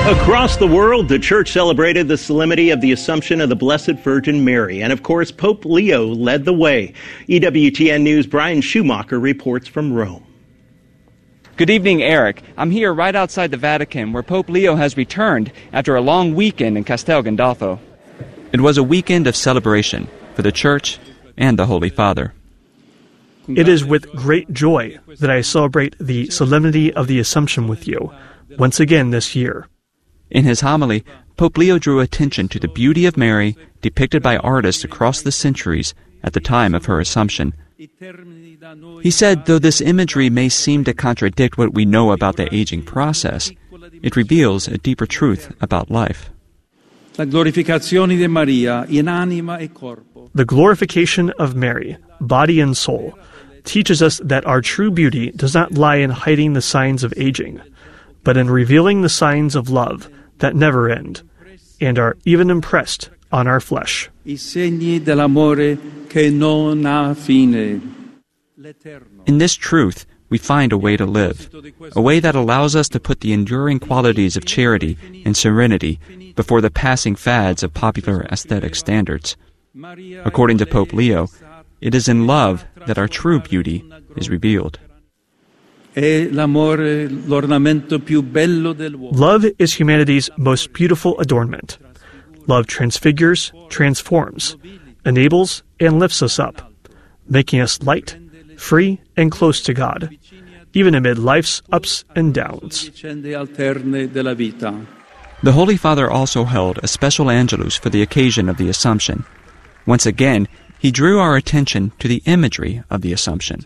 Across the world, the church celebrated the solemnity of the Assumption of the Blessed Virgin Mary. And of course, Pope Leo led the way. EWTN News' Brian Schumacher reports from Rome. Good evening, Eric. I'm here right outside the Vatican, where Pope Leo has returned after a long weekend in Castel Gandolfo. It was a weekend of celebration for the Church and the Holy Father. It is with great joy that I celebrate the solemnity of the Assumption with you, once again this year. In his homily, Pope Leo drew attention to the beauty of Mary depicted by artists across the centuries at the time of her Assumption. He said, though this imagery may seem to contradict what we know about the aging process, it reveals a deeper truth about life. The glorification of Mary, body and soul, teaches us that our true beauty does not lie in hiding the signs of aging, but in revealing the signs of love that never end, and are even impressed on our flesh. In this truth, we find a way to live, a way that allows us to put the enduring qualities of charity and serenity before the passing fads of popular aesthetic standards. According to Pope Leo, it is in love that our true beauty is revealed. Love is humanity's most beautiful adornment. Love transfigures, transforms, enables, and lifts us up, making us light, free, and close to God, even amid life's ups and downs. The Holy Father also held a special Angelus for the occasion of the Assumption. Once again, he drew our attention to the imagery of the Assumption.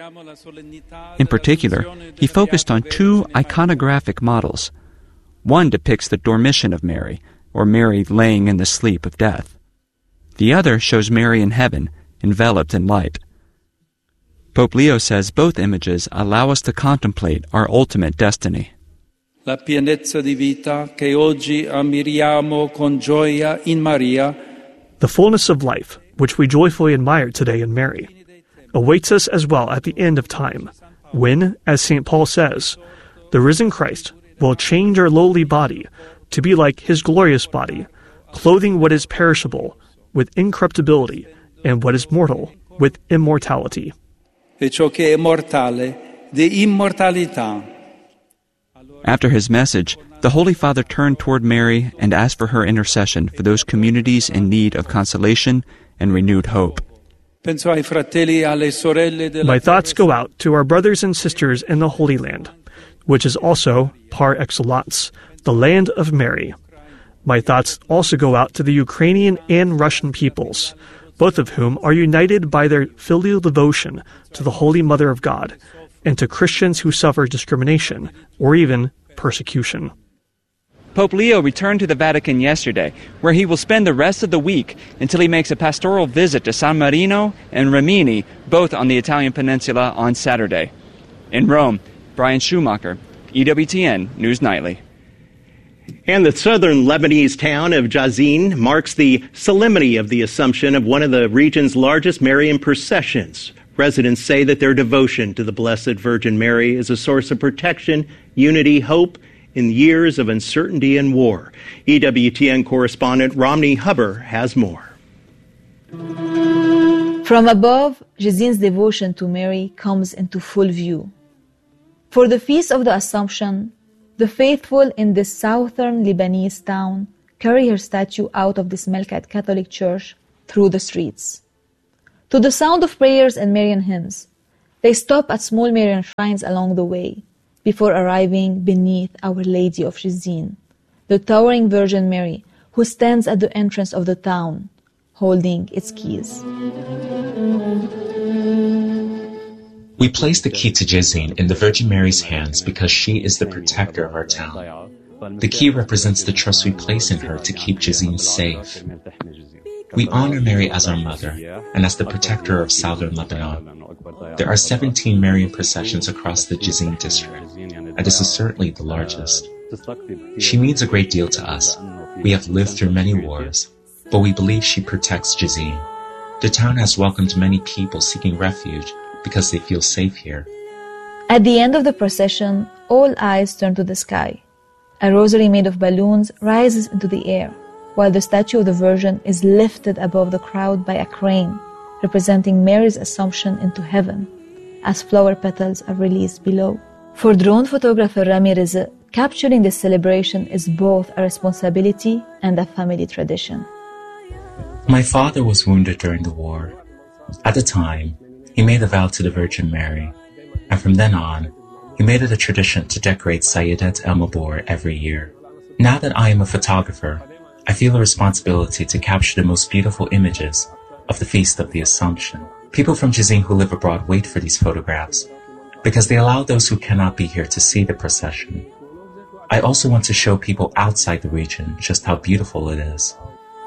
In particular, he focused on two iconographic models. One depicts the dormition of Mary, or Mary laying in the sleep of death. The other shows Mary in heaven, enveloped in light. Pope Leo says both images allow us to contemplate our ultimate destiny. La pienezza di vita che oggi ammiriamo con gioia in Maria, the fullness of life, which we joyfully admire today in Mary, awaits us as well at the end of time, when, as St. Paul says, the risen Christ will change our lowly body to be like his glorious body, clothing what is perishable with incorruptibility and what is mortal with immortality. E ciò che è mortale di immortalità. After his message, the Holy Father turned toward Mary and asked for her intercession for those communities in need of consolation and renewed hope. My thoughts go out to our brothers and sisters in the Holy Land, which is also, par excellence, the land of Mary. My thoughts also go out to the Ukrainian and Russian peoples, both of whom are united by their filial devotion to the Holy Mother of God, and to Christians who suffer discrimination or even persecution. Pope Leo returned to the Vatican yesterday, where he will spend the rest of the week until he makes a pastoral visit to San Marino and Rimini, both on the Italian peninsula, on Saturday. In Rome, Brian Schumacher, EWTN News Nightly. And the southern Lebanese town of Jazin marks the solemnity of the Assumption of one of the region's largest Marian processions. Residents say that their devotion to the Blessed Virgin Mary is a source of protection, unity, hope, in years of uncertainty and war. EWTN correspondent Romney Huber has more. From above, Jazin's devotion to Mary comes into full view. For the Feast of the Assumption, the faithful in this southern Lebanese town carry her statue out of this Melkite Catholic church through the streets. To the sound of prayers and Marian hymns, they stop at small Marian shrines along the way, before arriving beneath Our Lady of Jazin, the towering Virgin Mary, who stands at the entrance of the town, holding its keys. We place the key to Jazin in the Virgin Mary's hands because she is the protector of our town. The key represents the trust we place in her to keep Jazin safe. We honor Mary as our mother and as the protector of southern Lebanon. There are 17 Marian processions across the Jazin district, and this is certainly the largest. She means a great deal to us. We have lived through many wars, but we believe she protects Jazin. The town has welcomed many people seeking refuge because they feel safe here. At the end of the procession, all eyes turn to the sky, A rosary made of balloons rises into the air, while the statue of the Virgin is lifted above the crowd by a crane, representing Mary's Assumption into heaven, as flower petals are released below. For drone photographer Rami Rizq, capturing this celebration is both a responsibility and a family tradition. My father was wounded during the war. At the time, he made a vow to the Virgin Mary, and from then on, he made it a tradition to decorate Sayyidat El-Mabor every year. Now that I am a photographer, I feel a responsibility to capture the most beautiful images of the Feast of the Assumption. People from Jazin who live abroad wait for these photographs because they allow those who cannot be here to see the procession. I also want to show people outside the region just how beautiful it is.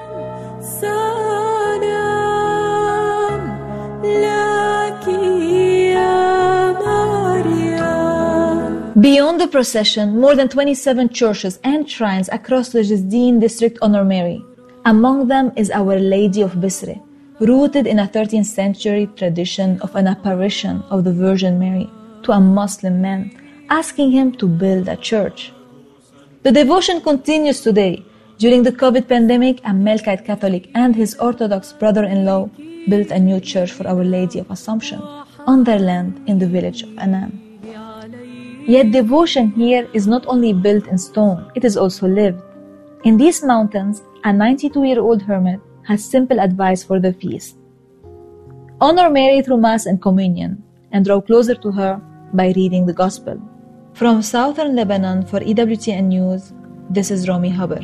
Beyond the procession, more than 27 churches and shrines across the Jazin district honor Mary. Among them is Our Lady of Bisri, rooted in a 13th century tradition of an apparition of the Virgin Mary to a Muslim man, asking him to build a church. The devotion continues today. During the COVID pandemic, a Melkite Catholic and his Orthodox brother-in-law built a new church for Our Lady of Assumption on their land in the village of Anan. Yet devotion here is not only built in stone, it is also lived. In these mountains, a 92-year-old hermit has simple advice for the feast. Honor Mary through Mass and Communion, and draw closer to her by reading the Gospel. From Southern Lebanon for EWTN News, this is Romy Haber.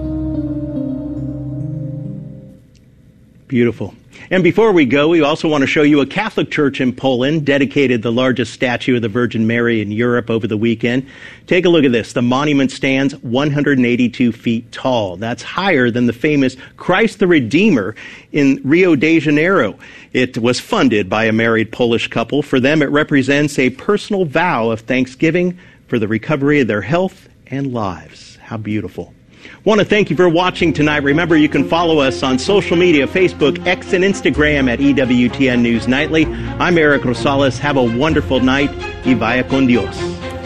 Beautiful. And before we go, we also want to show you a Catholic church in Poland dedicated the largest statue of the Virgin Mary in Europe over the weekend. Take a look at this. The monument stands 182 feet tall. That's higher than the famous Christ the Redeemer in Rio de Janeiro. It was funded by a married Polish couple. For them, it represents a personal vow of thanksgiving for the recovery of their health and lives. How beautiful. Want to thank you for watching tonight. Remember, you can follow us on social media, Facebook, X, and Instagram at EWTN News Nightly. I'm Eric Rosales. Have a wonderful night. Y vaya con Dios.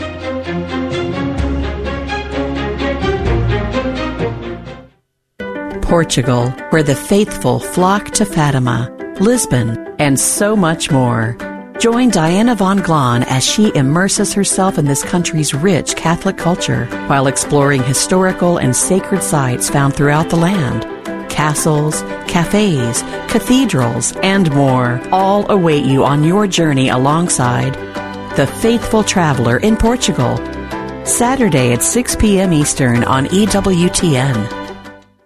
Portugal, where the faithful flock to Fatima, Lisbon, and so much more. Join Diana von Glahn as she immerses herself in this country's rich Catholic culture while exploring historical and sacred sites found throughout the land. Castles, cafes, cathedrals, and more all await you on your journey alongside The Faithful Traveler in Portugal. Saturday at 6 p.m. Eastern on EWTN.